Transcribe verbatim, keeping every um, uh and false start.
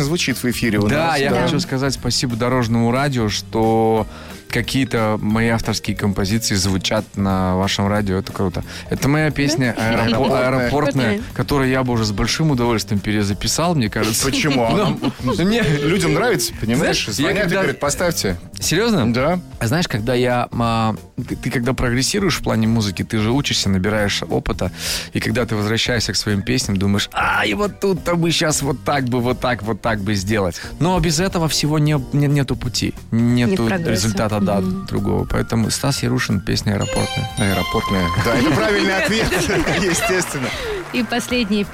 песня звучит в эфире у да, нас. я Да, хочу сказать спасибо Дорожному радио, что какие-то мои авторские композиции звучат на вашем радио. Это круто. Это моя песня аэропо- аэропортная, которую я бы уже с большим удовольствием перезаписал, мне кажется. Почему? Ну, Мне людям нравится, понимаешь? Знаешь, я Звонят и когда- говорят, поставьте. Серьезно? Да. А знаешь, когда я... а, ты, ты когда прогрессируешь в плане музыки, ты же учишься, набираешь опыта, и когда ты возвращаешься к своим песням, думаешь, а, и вот тут-то бы сейчас вот так бы, вот так, вот так бы сделать. Но без этого всего не, не- нету пути, нету Нет прогресса. результата, да, другого. Поэтому Стас Ярушин, песня «Аэропортная». Аэропортная. Да, это правильный ответ, естественно. И последняя